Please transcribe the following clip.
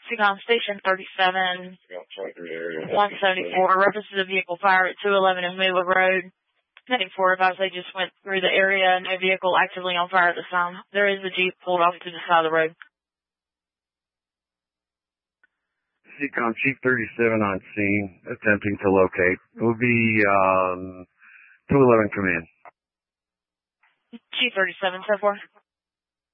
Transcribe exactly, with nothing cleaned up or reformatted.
Seacom Station thirty-seven, one seventy-four. Reference to the vehicle fire at two eleven and Mula Road. Heading four advised they just went through the area. No vehicle actively on fire at this time. There is a Jeep pulled off to the side of the road. Seacom Chief thirty-seven on scene, attempting to locate. It will be um, two eleven, come in. Chief thirty-seven, so far.